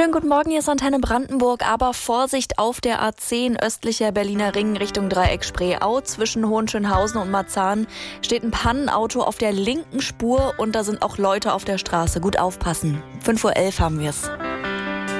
Schönen guten Morgen, hier ist Antenne Brandenburg, aber Vorsicht auf der A10 östlicher Berliner Ring Richtung Dreieck Spreeau. Zwischen Hohenschönhausen und Marzahn steht ein Pannenauto auf der linken Spur und da sind auch Leute auf der Straße. Gut aufpassen. 5:11 Uhr haben wir's.